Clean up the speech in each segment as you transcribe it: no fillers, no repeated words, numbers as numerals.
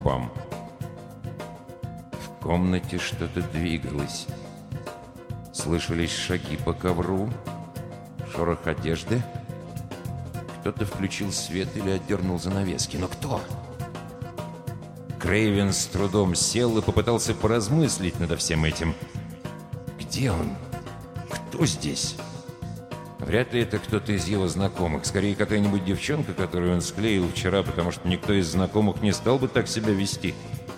Пам. В комнате что-то двигалось. Слышались шаги по ковру, шорох одежды. Кто-то включил свет или отдернул занавески. Но кто? Крейвен с трудом сел и попытался поразмыслить над всем этим. Где он? Кто здесь? Вряд ли это кто-то из его знакомых. Скорее, какая-нибудь девчонка, которую он склеил вчера, потому что никто из знакомых не стал бы так себя вести.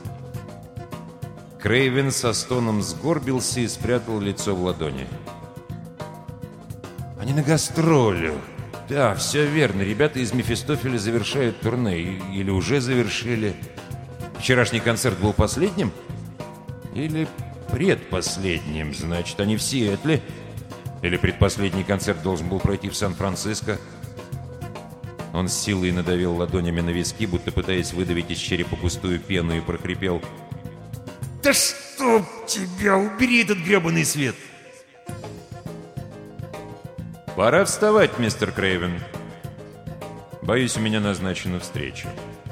Крейвен со стоном сгорбился и спрятал лицо в ладони. Они на гастролях. Да, все верно. Ребята из Мефистофеля завершают турне. Или уже завершили. Вчерашний концерт был последним? Или предпоследним? Значит, они в Сиэтле. Или предпоследний концерт должен был пройти в Сан-Франциско? Он с силой надавил ладонями на виски, будто пытаясь выдавить из черепа пустую пену, и прохрипел: «Да чтоб тебя! Убери этот гребаный свет!» «Пора вставать, мистер Крейвен. Боюсь, у меня назначена встреча».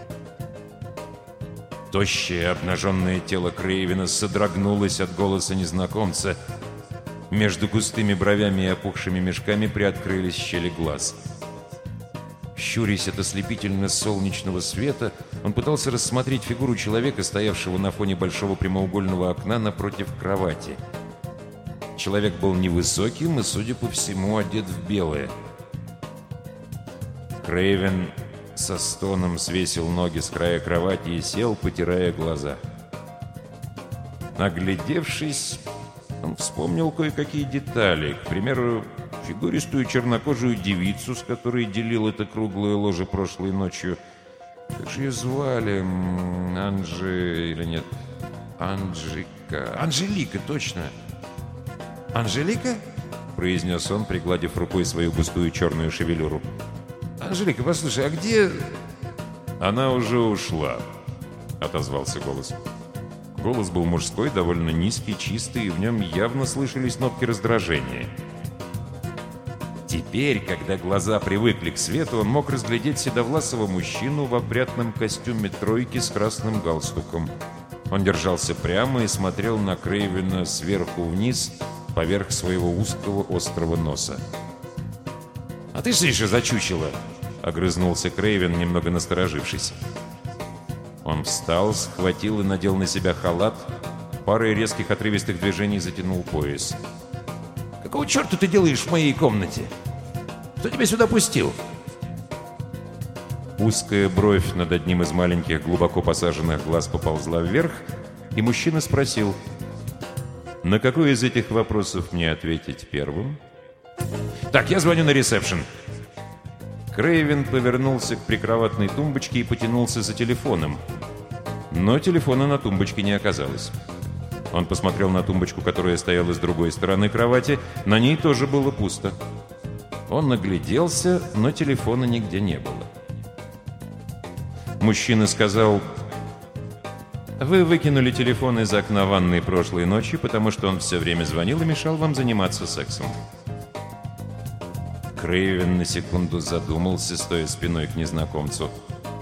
Тощее, обнаженное тело Крейвена содрогнулось от голоса незнакомца. Между густыми бровями и опухшими мешками приоткрылись щели глаз. Щурясь от ослепительно-солнечного света, он пытался рассмотреть фигуру человека, стоявшего на фоне большого прямоугольного окна напротив кровати. Человек был невысоким и, судя по всему, одет в белое. Крейвен со стоном свесил ноги с края кровати и сел, потирая глаза. Оглядевшись, он вспомнил кое-какие детали. К примеру, фигуристую чернокожую девицу, с которой делил это круглое ложе прошлой ночью. Как же ее звали? Анжи... или нет? Анжика... Анжелика, точно. «Анжелика?» — произнес он, пригладив рукой свою густую черную шевелюру. «Анжелика, послушай, а где...» «Она уже ушла», — отозвался голос. Голос был мужской, довольно низкий, чистый, и в нем явно слышались нотки раздражения. Теперь, когда глаза привыкли к свету, он мог разглядеть седовласого мужчину в опрятном костюме тройки с красным галстуком. Он держался прямо и смотрел на Крейвена сверху вниз, поверх своего узкого острого носа. «А ты что еще зачучила?» — огрызнулся Крейвен, немного насторожившись. Он встал, схватил и надел на себя халат, парой резких отрывистых движений затянул пояс. «Какого черта ты делаешь в моей комнате? Кто тебя сюда пустил?» Узкая бровь над одним из маленьких глубоко посаженных глаз поползла вверх, и мужчина спросил: «На какой из этих вопросов мне ответить первым?» «Так, я звоню на ресепшн». Крейвен повернулся к прикроватной тумбочке и потянулся за телефоном. Но телефона на тумбочке не оказалось. Он посмотрел на тумбочку, которая стояла с другой стороны кровати. На ней тоже было пусто. Он огляделся, но телефона нигде не было. Мужчина сказал: «Вы выкинули телефон из окна ванной прошлой ночью, потому что он все время звонил и мешал вам заниматься сексом». Крейвен на секунду задумался, стоя спиной к незнакомцу.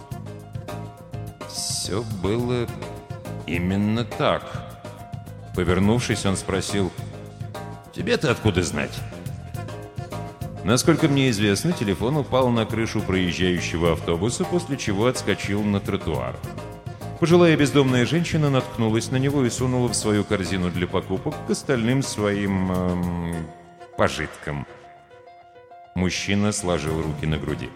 Все было именно так. Повернувшись, он спросил: «Тебе-то откуда знать?» Насколько мне известно, телефон упал на крышу проезжающего автобуса, после чего отскочил на тротуар. Пожилая бездомная женщина наткнулась на него и сунула в свою корзину для покупок к остальным своим пожиткам. Мужчина сложил руки на груди.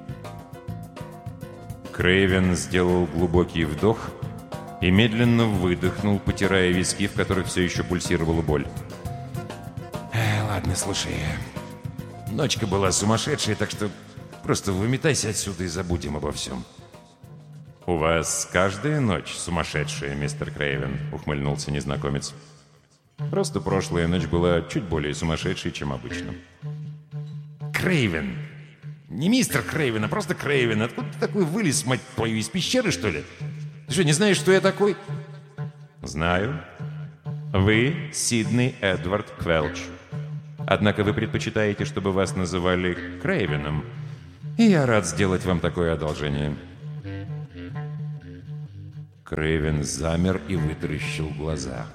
Крейвен сделал глубокий вдох и медленно выдохнул, потирая виски, в которых все еще пульсировала боль. «Ладно, слушай, ночка была сумасшедшая, так что просто выметайся отсюда и забудем обо всем». «У вас каждая ночь сумасшедшая, мистер Крейвен», — ухмыльнулся незнакомец. «Просто прошлая ночь была чуть более сумасшедшей, чем обычно». «Крейвен! Не мистер Крейвен, а просто Крейвен! Откуда ты такой вылез, мать твою, из пещеры, что ли? Ты что, не знаешь, что я такой?» «Знаю. Вы Сидней Эдвард Квелч. Однако вы предпочитаете, чтобы вас называли Крейвеном, и я рад сделать вам такое одолжение». Крейвен замер и вытаращил глаза.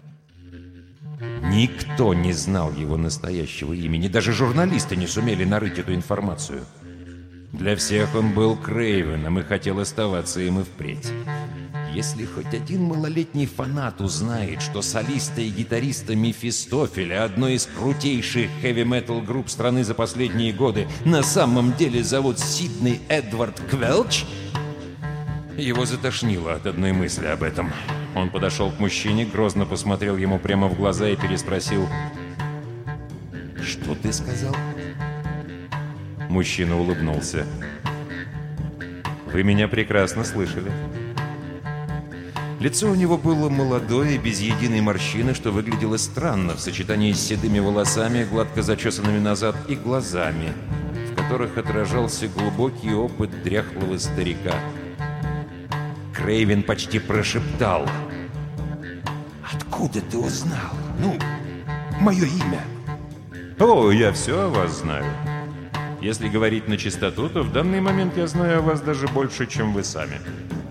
Никто не знал его настоящего имени, даже журналисты не сумели нарыть эту информацию. Для всех он был Крейвеном и хотел оставаться им и впредь. Если хоть один малолетний фанат узнает, что солиста и гитариста Мефистофеля, одной из крутейших хэви-метал групп страны за последние годы, на самом деле зовут Сидней Эдвард Квелч, его затошнило от одной мысли об этом. Он подошел к мужчине, грозно посмотрел ему прямо в глаза и переспросил: «Что ты сказал?» Мужчина улыбнулся. «Вы меня прекрасно слышали». Лицо у него было молодое, без единой морщины, что выглядело странно в сочетании с седыми волосами, гладко зачесанными назад, и глазами, в которых отражался глубокий опыт дряхлого старика. Крейвен почти прошептал: «Откуда ты узнал? Мое имя?» «О, я все о вас знаю. Если говорить на чистоту, то в данный момент я знаю о вас даже больше, чем вы сами».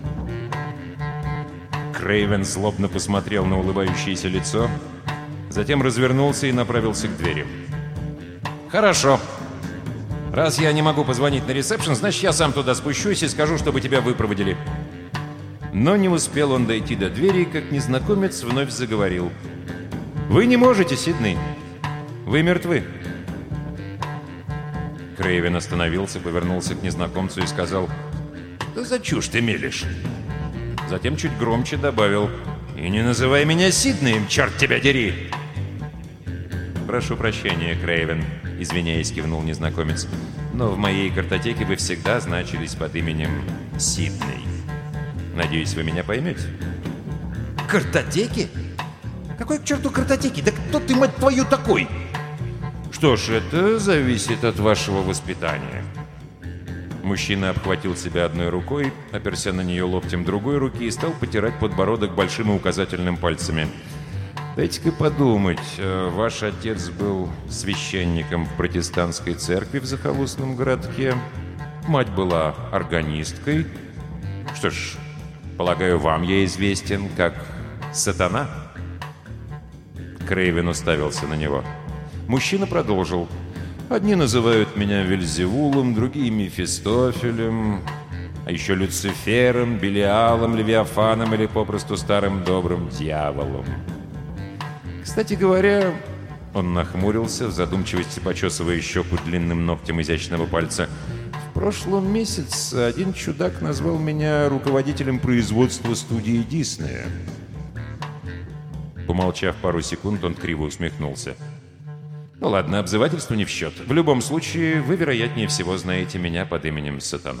Крейвен злобно посмотрел на улыбающееся лицо, затем развернулся и направился к двери. «Хорошо. Раз я не могу позвонить на ресепшн, значит, я сам туда спущусь и скажу, чтобы тебя выпроводили». Но не успел он дойти до двери, как незнакомец вновь заговорил. «Вы не можете, Сидней. Вы мертвы». Крейвен остановился, повернулся к незнакомцу и сказал: «Да за чушь ты мелешь?» Затем чуть громче добавил: «И не называй меня Сиднеем, черт тебя дери!» «Прошу прощения, Крейвен», — извиняясь, кивнул незнакомец. «Но в моей картотеке вы всегда значились под именем Сидней. Надеюсь, вы меня поймете». «Картотеки? Какой к черту картотеки? Да кто ты, мать твою, такой?» «Что ж, это зависит от вашего воспитания». Мужчина обхватил себя одной рукой, оперся на нее локтем другой руки и стал потирать подбородок большим и указательным пальцами. «Дайте-ка подумать. Ваш отец был священником в протестантской церкви в захолустном городке. Мать была органисткой. Что ж, полагаю, вам я известен как Сатана?» Крейвен уставился на него. Мужчина продолжил: «Одни называют меня Вельзевулом, другие Мефистофелем, а еще Люцифером, Белиалом, Левиафаном или попросту старым добрым дьяволом. Кстати говоря...» Он нахмурился, в задумчивости почесывая щеку длинным ногтем изящного пальца. «В прошлом месяце один чудак назвал меня руководителем производства студии Диснея». Помолчав пару секунд, он криво усмехнулся. «Ну ладно, обзывательство не в счет. В любом случае, вы, вероятнее всего, знаете меня под именем Сатана».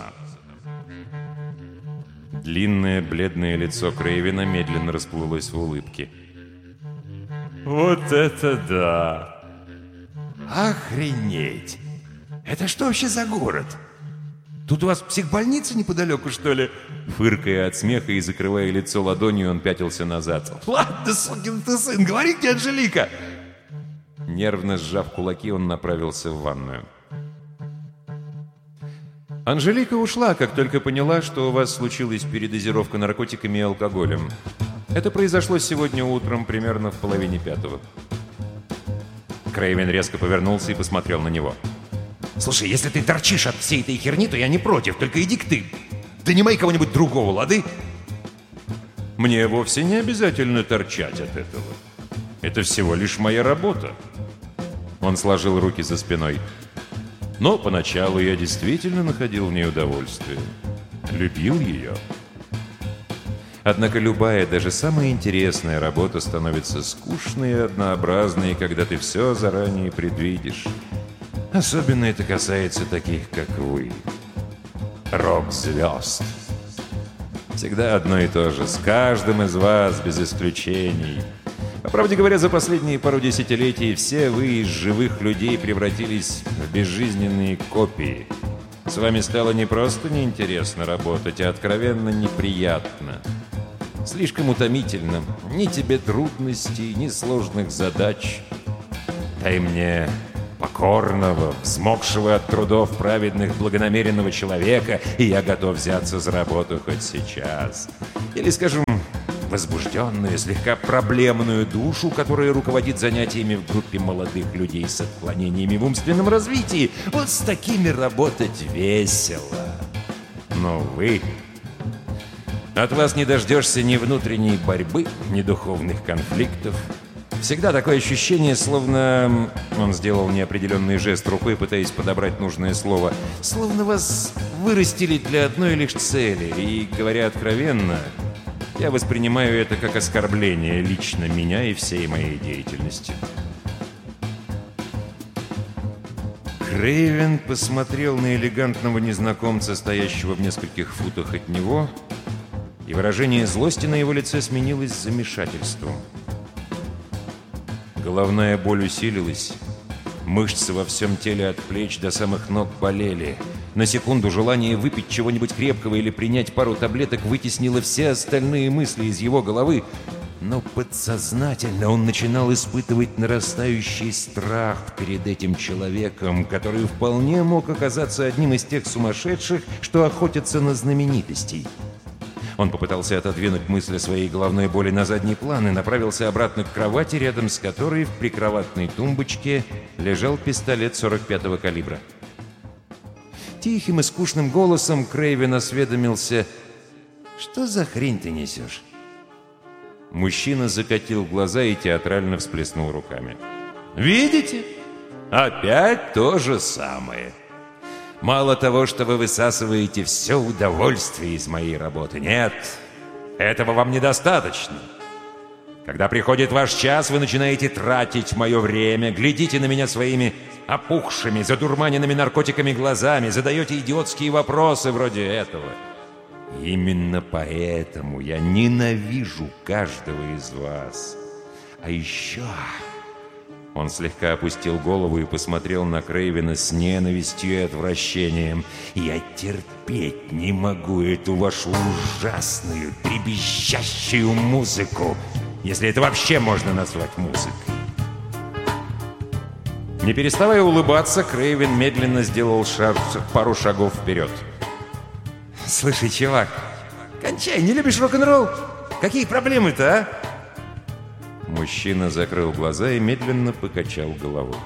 Длинное бледное лицо Крейвена медленно расплылось в улыбке. «Вот это да! Охренеть! Это что вообще за город? Тут у вас психбольница неподалеку, что ли?» Фыркая от смеха и закрывая лицо ладонью, он пятился назад. «Ладно, сукин ты сын, говори, где Анжелика!» Нервно сжав кулаки, он направился в ванную. Анжелика ушла, как только поняла, что у вас случилась передозировка наркотиками и алкоголем. Это произошло сегодня утром, примерно в 4:30. Крейвен резко повернулся и посмотрел на него. «Слушай, если ты торчишь от всей этой херни, то я не против, только иди-ка ты. Донимай кого-нибудь другого, лады?» «Мне вовсе не обязательно торчать от этого. Это всего лишь моя работа». Он сложил руки за спиной. «Но поначалу я действительно находил в ней удовольствие. Любил ее». Однако любая, даже самая интересная работа становится скучной и однообразной, когда ты все заранее предвидишь. Особенно это касается таких, как вы. Рок-звезд. Всегда одно и то же, с каждым из вас, без исключений. По правде говоря, за последние пару десятилетий все вы из живых людей превратились в безжизненные копии. С вами стало не просто неинтересно работать, а откровенно неприятно. Слишком утомительно. Ни тебе трудностей, ни сложных задач. Дай мне покорного, взмокшего от трудов праведных благонамеренного человека, и я готов взяться за работу хоть сейчас. Или, скажем, возбужденную, слегка проблемную душу, которая руководит занятиями в группе молодых людей с отклонениями в умственном развитии. Вот с такими работать весело. Но вы... От вас не дождешься ни внутренней борьбы, ни духовных конфликтов. Всегда такое ощущение, словно... Он сделал неопределенный жест рукой, пытаясь подобрать нужное слово. Словно вас вырастили для одной лишь цели. И, говоря откровенно, я воспринимаю это как оскорбление лично меня и всей моей деятельности. Крейвен посмотрел на элегантного незнакомца, стоящего в нескольких футах от него, и выражение злости на его лице сменилось замешательством. Головная боль усилилась, мышцы во всем теле от плеч до самых ног болели. На секунду желание выпить чего-нибудь крепкого или принять пару таблеток вытеснило все остальные мысли из его головы, но подсознательно он начинал испытывать нарастающий страх перед этим человеком, который вполне мог оказаться одним из тех сумасшедших, что охотятся на знаменитостей. Он попытался отодвинуть мысль о своей головной боли на задний план и направился обратно к кровати, рядом с которой в прикроватной тумбочке лежал пистолет 45-го калибра. Тихим и скучным голосом Крейвен осведомился: «Что за хрень ты несешь?» Мужчина закатил глаза и театрально всплеснул руками. «Видите? Опять то же самое. Мало того, что вы высасываете все удовольствие из моей работы. Нет, этого вам недостаточно. Когда приходит ваш час, вы начинаете тратить мое время, глядите на меня своими опухшими, задурманенными наркотиками глазами, задаете идиотские вопросы вроде этого. Именно поэтому я ненавижу каждого из вас. А еще...» Он слегка опустил голову и посмотрел на Крейвена с ненавистью и отвращением. «Я терпеть не могу эту вашу ужасную, дребезжащую музыку, если это вообще можно назвать музыкой». Не переставая улыбаться, Крейвен медленно сделал пару шагов вперед. «Слушай, чувак, кончай, не любишь рок-н-ролл? Какие проблемы-то, а?» Мужчина закрыл глаза и медленно покачал головой.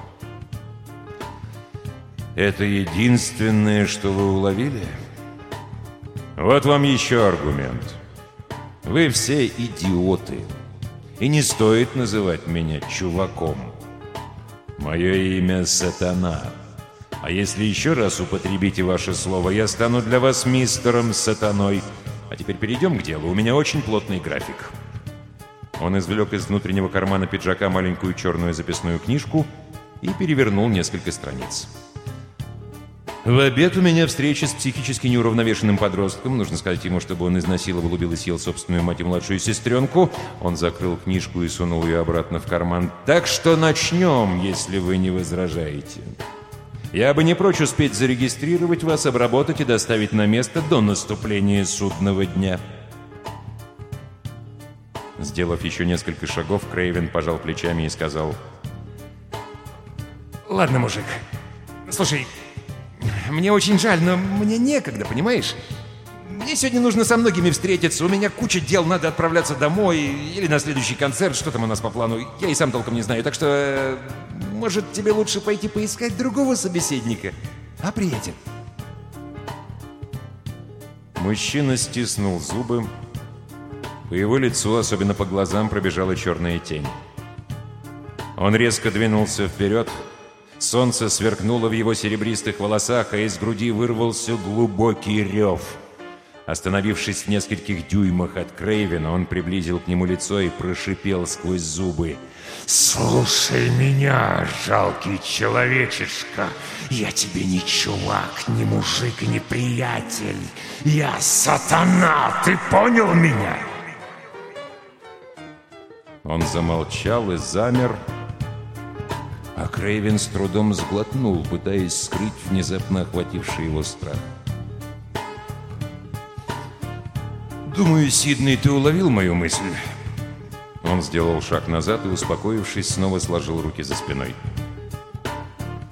«Это единственное, что вы уловили? Вот вам еще аргумент. Вы все идиоты, и не стоит называть меня чуваком. Мое имя Сатана. А если еще раз употребите ваше слово, я стану для вас мистером Сатаной. А теперь перейдем к делу. У меня очень плотный график». Он извлек из внутреннего кармана пиджака маленькую черную записную книжку и перевернул несколько страниц. «В обед у меня встреча с психически неуравновешенным подростком. Нужно сказать ему, чтобы он изнасиловал, убил и съел собственную мать и младшую сестренку». Он закрыл книжку и сунул ее обратно в карман. «Так что начнем, если вы не возражаете. Я бы не прочь успеть зарегистрировать вас, обработать и доставить на место до наступления судного дня». Сделав еще несколько шагов, Крейвен пожал плечами и сказал: «Ладно, мужик. Слушай, мне очень жаль, но мне некогда, понимаешь? Мне сегодня нужно со многими встретиться, у меня куча дел, надо отправляться домой или на следующий концерт, что там у нас по плану, я и сам толком не знаю, так что, может, тебе лучше пойти поискать другого собеседника, а, приятель?» Мужчина стиснул зубы. По его лицу, особенно по глазам, пробежала черная тень. Он резко двинулся вперед. Солнце сверкнуло в его серебристых волосах, а из груди вырвался глубокий рев. Остановившись в нескольких дюймах от Крейвена, он приблизил к нему лицо и прошипел сквозь зубы: «Слушай меня, жалкий человечишка! Я тебе не чувак, не мужик и не приятель! Я Сатана! Ты понял меня?» Он замолчал и замер, а Крейвен с трудом сглотнул, пытаясь скрыть внезапно охвативший его страх. «Думаю, Сидней, ты уловил мою мысль?» Он сделал шаг назад и, успокоившись, снова сложил руки за спиной.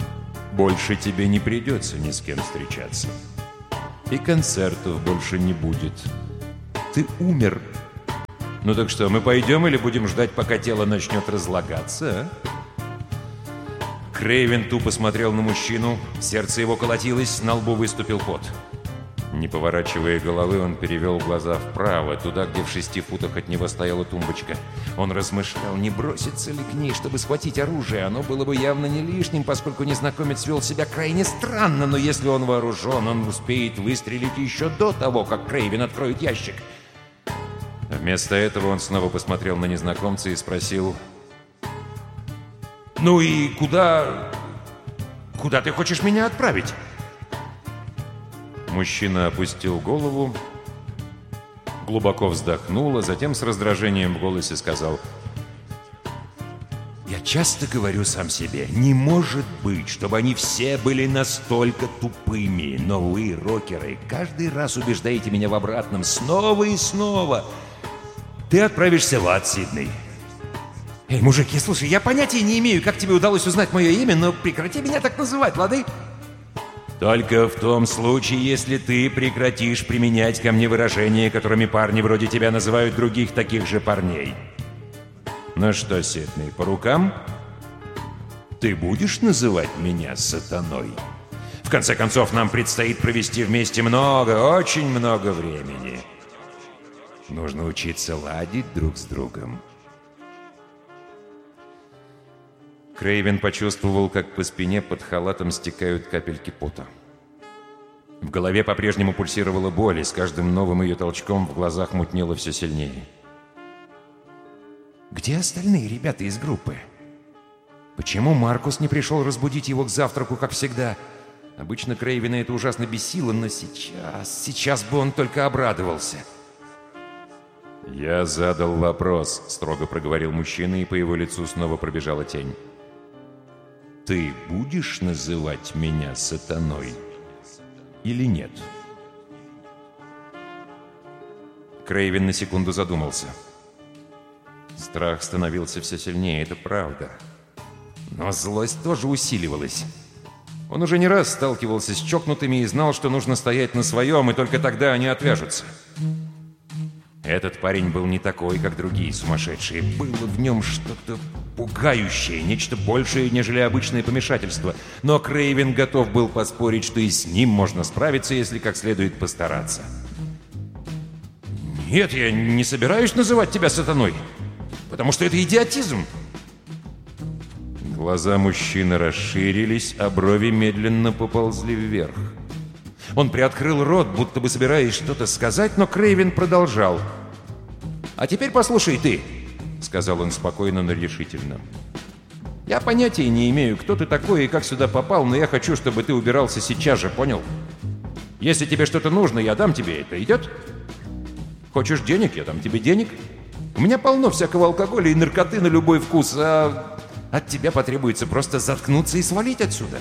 больше тебе не придется ни с кем встречаться. И концертов больше не будет. Ты умер. Ну так что, мы пойдем или будем ждать, пока тело начнет разлагаться, а? Крейвен тупо смотрел на мужчину, сердце его колотилось, на лбу выступил пот. Не поворачивая головы, он перевел глаза вправо, туда, где в 6 футах от него стояла тумбочка. Он размышлял, не броситься ли к ней, чтобы схватить оружие. Оно было бы явно не лишним, поскольку незнакомец вел себя крайне странно, но если он вооружен, он успеет выстрелить еще до того, как Крейвен откроет ящик. Вместо этого он снова посмотрел на незнакомца и спросил: «Ну и куда ты хочешь меня отправить?» Мужчина опустил голову, глубоко вздохнул, а затем с раздражением в голосе сказал: «Я часто говорю сам себе, не может быть, чтобы они все были настолько тупыми, но вы, рокеры, каждый раз убеждаете меня в обратном снова и снова. Ты отправишься в ад, Сидней». «Эй, мужики, слушай, я понятия не имею, как тебе удалось узнать мое имя, но прекрати меня так называть, лады?» «Только в том случае, если ты прекратишь применять ко мне выражения, которыми парни вроде тебя называют других таких же парней. Ну что, Сидней, по рукам? Ты будешь называть меня сатаной? В конце концов, нам предстоит провести вместе много, очень много времени. Нужно учиться ладить друг с другом». Крейвен почувствовал, как по спине под халатом стекают капельки пота. В голове по-прежнему пульсировала боль, и с каждым новым ее толчком в глазах мутнело все сильнее. Где остальные ребята из группы? Почему Маркус не пришел разбудить его к завтраку, как всегда? Обычно Крейвена это ужасно бесило, но сейчас бы он только обрадовался. «Я задал вопрос», — строго проговорил мужчина, и по его лицу снова пробежала тень. «Ты будешь называть меня сатаной или нет?» Крейвен на секунду задумался. Страх становился все сильнее, это правда. Но злость тоже усиливалась. Он уже не раз сталкивался с чокнутыми и знал, что нужно стоять на своем, и только тогда они отвяжутся. Этот парень был не такой, как другие сумасшедшие. Было в нем что-то пугающее, нечто большее, нежели обычное помешательство. Но Крейвен готов был поспорить, что и с ним можно справиться, если как следует постараться. «Нет, я не собираюсь называть тебя сатаной, потому что это идиотизм». Глаза мужчины расширились, а брови медленно поползли вверх. Он приоткрыл рот, будто бы собираясь что-то сказать, но Крейвен продолжал. «А теперь послушай ты», — сказал он спокойно, но решительно. «Я понятия не имею, кто ты такой и как сюда попал, но я хочу, чтобы ты убирался сейчас же, понял? Если тебе что-то нужно, я дам тебе это. Идет? Хочешь денег, я дам тебе денег. У меня полно всякого алкоголя и наркоты на любой вкус, а от тебя потребуется просто заткнуться и свалить отсюда».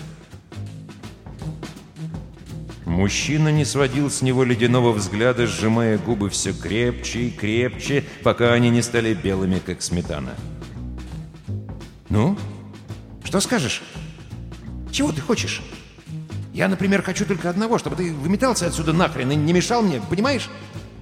Мужчина не сводил с него ледяного взгляда, сжимая губы все крепче и крепче, пока они не стали белыми, как сметана. «Ну? Что скажешь? Чего ты хочешь? Я, например, хочу только одного, чтобы ты выметался отсюда нахрен и не мешал мне, понимаешь?»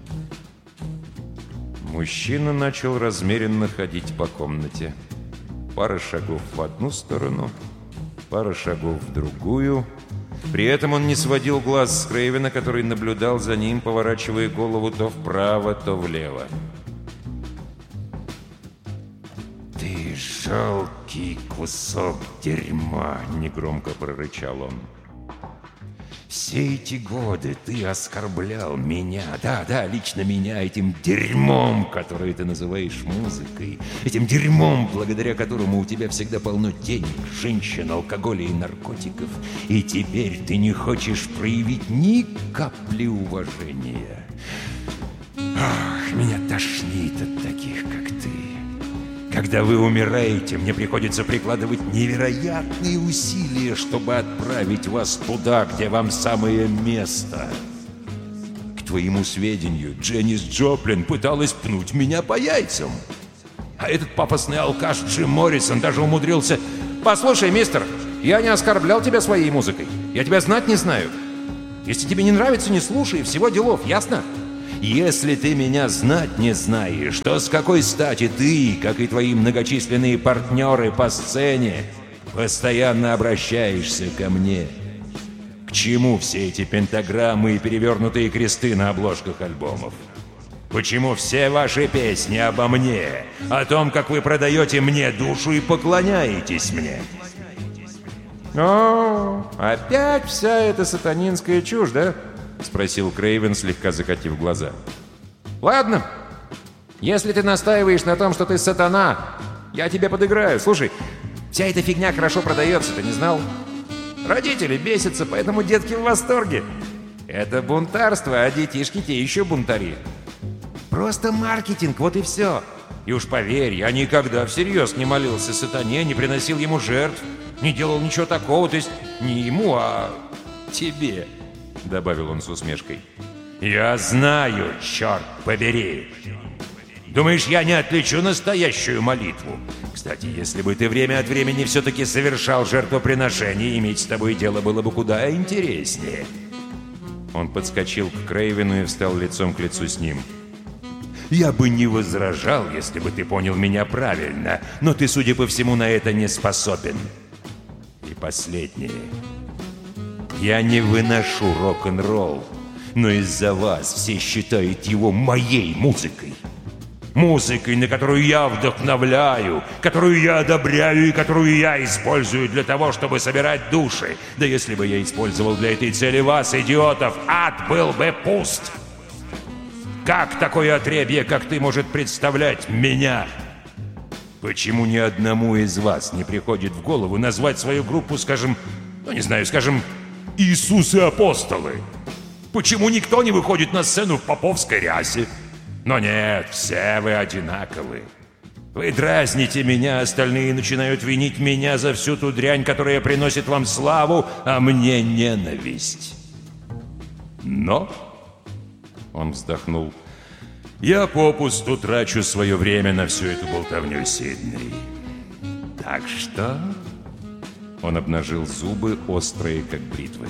Мужчина начал размеренно ходить по комнате. Пара шагов в одну сторону, пара шагов в другую. При этом он не сводил глаз с Крейвена, который наблюдал за ним, поворачивая голову то вправо, то влево. «Ты жалкий кусок дерьма!» — негромко прорычал он. «Все эти годы ты оскорблял меня, да, лично меня, этим дерьмом, которое ты называешь музыкой, этим дерьмом, благодаря которому у тебя всегда полно денег, женщин, алкоголя и наркотиков, и теперь ты не хочешь проявить ни капли уважения. Ах, меня тошнит от таких, как ты. Когда вы умираете, мне приходится прикладывать невероятные усилия, чтобы отправить вас туда, где вам самое место. К твоему сведению, Дженнис Джоплин пыталась пнуть меня по яйцам. А этот пафосный алкаш Джим Моррисон даже умудрился... «Послушай, мистер!» Я не оскорблял тебя своей музыкой. Я тебя знать не знаю. Если тебе не нравится, не слушай, всего делов, ясно? Если ты меня знать не знаешь, то с какой стати ты, как и твои многочисленные партнеры по сцене, постоянно обращаешься ко мне? К чему все эти пентаграммы и перевернутые кресты на обложках альбомов? Почему все ваши песни обо мне, о том, как вы продаете мне душу и поклоняетесь мне? «О, опять вся эта сатанинская чушь, да?» — спросил Крейвен, слегка закатив глаза. «Ладно, если ты настаиваешь на том, что ты сатана, я тебе подыграю. Слушай, вся эта фигня хорошо продается, ты не знал? Родители бесятся, поэтому детки в восторге. Это бунтарство, а детишки те еще бунтари. Просто маркетинг, вот и все. И уж поверь, я никогда всерьез не молился сатане, не приносил ему жертв, не делал ничего такого, то есть не ему, а тебе», — добавил он с усмешкой. «Я знаю, черт побери. Думаешь, я не отличу настоящую молитву? Кстати, если бы ты время от времени все-таки совершал жертвоприношение, иметь с тобой дело было бы куда интереснее». Он подскочил к Крейвену и встал лицом к лицу с ним. «Я бы не возражал, если бы ты понял меня правильно, но ты, судя по всему, на это не способен. И последнее. Я не выношу рок-н-ролл, но из-за вас все считают его моей музыкой. Музыкой, на которую я вдохновляю, которую я одобряю и которую я использую для того, чтобы собирать души. Да если бы я использовал для этой цели вас, идиотов, ад был бы пуст. Как такое отребье, как ты, может представлять меня? Почему ни одному из вас не приходит в голову назвать свою группу, скажем, скажем, Иисус и апостолы? Почему никто не выходит на сцену в поповской рясе? Но нет, все вы одинаковы. Вы дразните меня, остальные начинают винить меня за всю ту дрянь, которая приносит вам славу, а мне ненависть. Но, он вздохнул, я попусту трачу свое время на всю эту болтовню, Сидней. Так что... Он обнажил зубы, острые, как бритвы.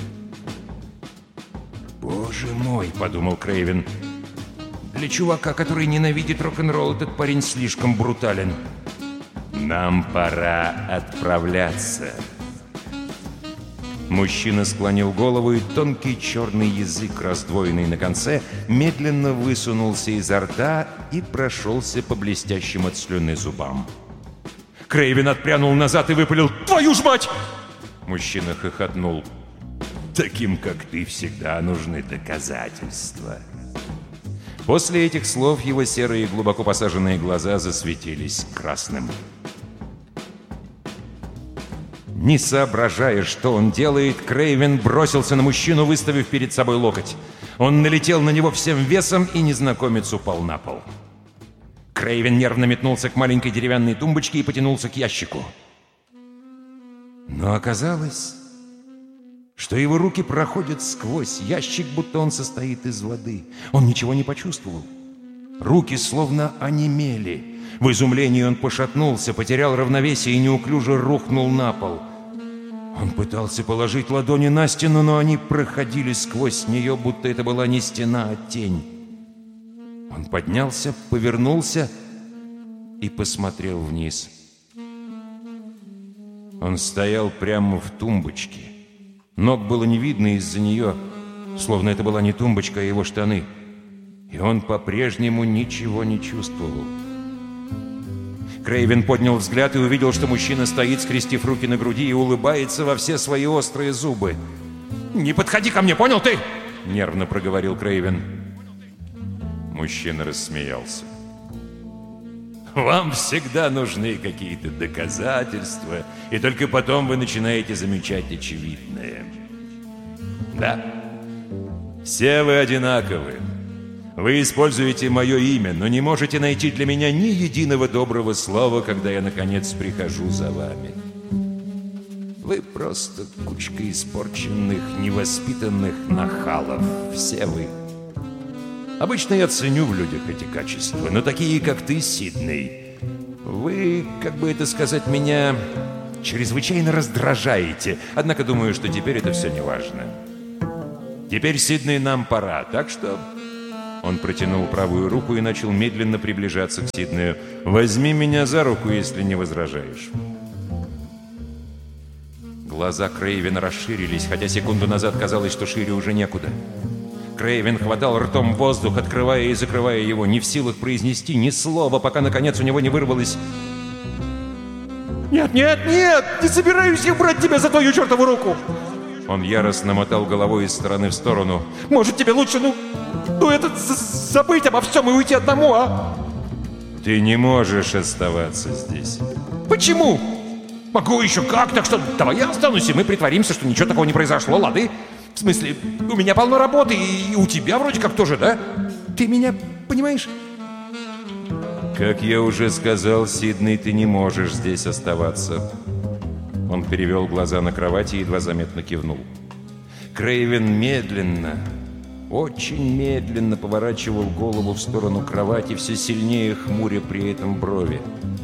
«Боже мой», — подумал Крейвен, — «для чувака, который ненавидит рок-н-ролл, этот парень слишком брутален. Нам пора отправляться». Мужчина склонил голову, и тонкий черный язык, раздвоенный на конце, медленно высунулся изо рта и прошелся по блестящим от слюны зубам. Крейвен отпрянул назад и выпалил: «Твою ж мать!» Мужчина хохотнул. «Таким, как ты, всегда нужны доказательства». После этих слов его серые, глубоко посаженные глаза засветились красным. Не соображая, что он делает, Крейвен бросился на мужчину, выставив перед собой локоть. Он налетел на него всем весом, и незнакомец упал на пол. Крейвен нервно метнулся к маленькой деревянной тумбочке и потянулся к ящику. Но оказалось, что его руки проходят сквозь ящик, будто он состоит из воды. Он ничего не почувствовал. Руки словно онемели. В изумлении он пошатнулся, потерял равновесие и неуклюже рухнул на пол. Он пытался положить ладони на стену, но они проходили сквозь нее, будто это была не стена, а тень. Он поднялся, повернулся и посмотрел вниз. Он стоял прямо в тумбочке. Ног было не видно из-за нее, словно это была не тумбочка, а его штаны. И он по-прежнему ничего не чувствовал. Крейвен поднял взгляд и увидел, что мужчина стоит, скрестив руки на груди, и улыбается во все свои острые зубы. «Не подходи ко мне, понял ты?» — нервно проговорил Крейвен. Мужчина рассмеялся. «Вам всегда нужны какие-то доказательства, и только потом вы начинаете замечать очевидное. Да, все вы одинаковы. Вы используете мое имя, но не можете найти для меня ни единого доброго слова, когда я, наконец, прихожу за вами. Вы просто кучка испорченных, невоспитанных нахалов. Все вы. Обычно я ценю в людях эти качества, но такие, как ты, Сидней, вы, как бы это сказать, меня чрезвычайно раздражаете. Однако думаю, что теперь это все не важно. Теперь, Сидней, нам пора, так что...» Он протянул правую руку и начал медленно приближаться к Сиднею. «Возьми меня за руку, если не возражаешь». Глаза Крейвена расширились, хотя секунду назад казалось, что шире уже некуда. Крейвен хватал ртом воздух, открывая и закрывая его, не в силах произнести ни слова, пока, наконец, у него не вырвалось: «Нет, нет, нет! Не собираюсь я брать тебя за твою чертову руку!» Он яростно мотал головой из стороны в сторону. «Может, тебе лучше, забыть обо всем и уйти одному, а?» «Ты не можешь оставаться здесь». «Почему?» «Могу еще как, так что давай я останусь, и мы притворимся, что ничего такого не произошло, лады? В смысле, у меня полно работы, и у тебя вроде как тоже, да? Ты меня понимаешь?» «Как я уже сказал, Сидней, ты не можешь здесь оставаться». Он перевел глаза на кровати и едва заметно кивнул. Крейвен медленно, очень медленно поворачивал голову в сторону кровати, все сильнее хмуря при этом брови.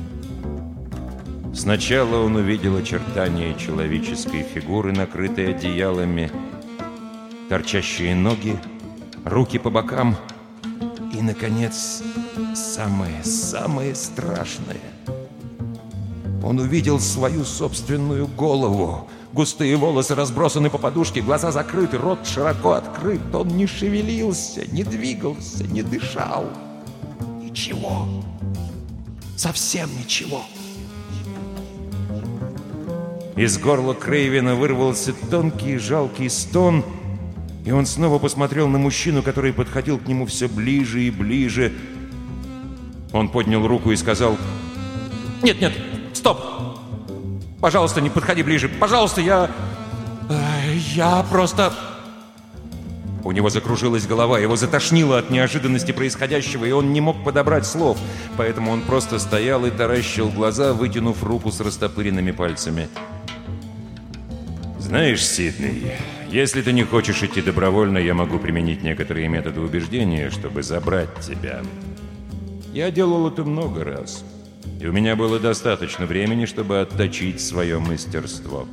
Сначала он увидел очертания человеческой фигуры, накрытой одеялами, торчащие ноги, руки по бокам и, наконец, самое страшное. Он увидел свою собственную голову. Густые волосы разбросаны по подушке, глаза закрыты, рот широко открыт. Он не шевелился, не двигался, не дышал. Ничего. Совсем ничего. Из горла Крейвена вырвался тонкий жалкий стон, и он снова посмотрел на мужчину, который подходил к нему все ближе и ближе. Он поднял руку и сказал: «Нет, нет, стоп! Пожалуйста, не подходи ближе. Пожалуйста, я просто...» У него закружилась голова, его затошнило от неожиданности происходящего, и он не мог подобрать слов. Поэтому он просто стоял и таращил глаза, вытянув руку с растопыренными пальцами. «Знаешь, Сидней, если ты не хочешь идти добровольно, я могу применить некоторые методы убеждения, чтобы забрать тебя. Я делал это много раз, и у меня было достаточно времени, чтобы отточить свое мастерство».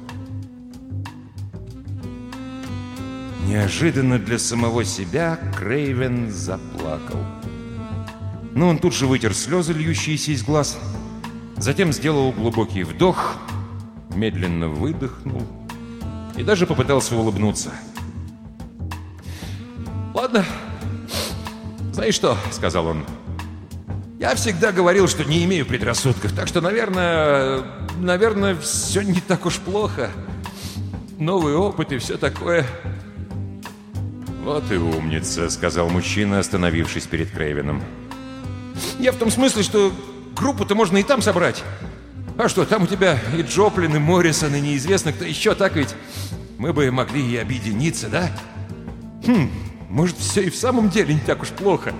Неожиданно для самого себя Крейвен заплакал. Но он тут же вытер слезы, льющиеся из глаз, затем сделал глубокий вдох, медленно выдохнул и даже попытался улыбнуться. «Ладно, знаешь что?» — сказал он. «Я всегда говорил, что не имею предрассудков, так что, наверное, все не так уж плохо. Новый опыт и все такое». «Вот и умница», — сказал мужчина, остановившись перед Крейвеном. «Я в том смысле, что группу-то можно и там собрать. А что, там у тебя и Джоплин, и Моррисон, и неизвестно кто еще, так ведь? Мы бы могли и объединиться, да? Может, все и в самом деле не так уж плохо».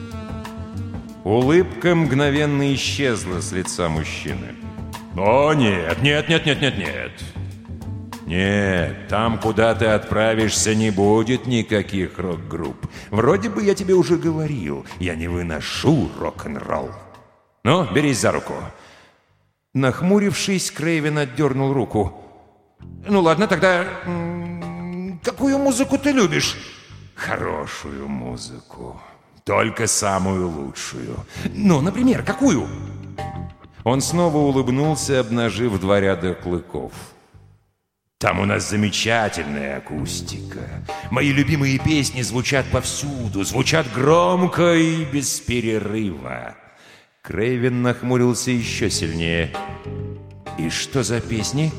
Улыбка мгновенно исчезла с лица мужчины. «О, нет, нет, нет, нет, нет, нет. Нет, там, куда ты отправишься, не будет никаких рок-групп. Вроде бы я тебе уже говорил, я не выношу рок-н-ролл. Ну, берись за руку». Нахмурившись, Крейвен отдернул руку. «Ну ладно, тогда... какую музыку ты любишь?» «Хорошую музыку. Только самую лучшую». «Ну, например, какую?» Он снова улыбнулся, обнажив 2 ряда клыков. «Там у нас замечательная акустика. Мои любимые песни звучат повсюду, звучат громко и без перерыва». Крейвен нахмурился еще сильнее. «И что за песни?»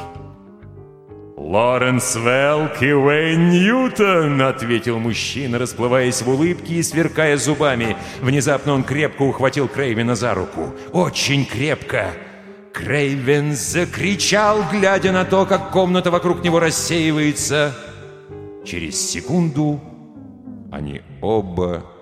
«Лоренс Велк и Уэйн Ньютон», — ответил мужчина, расплываясь в улыбке и сверкая зубами. Внезапно он крепко ухватил Крейвена за руку. Очень крепко. Крейвен закричал, глядя на то, как комната вокруг него рассеивается. Через секунду они оба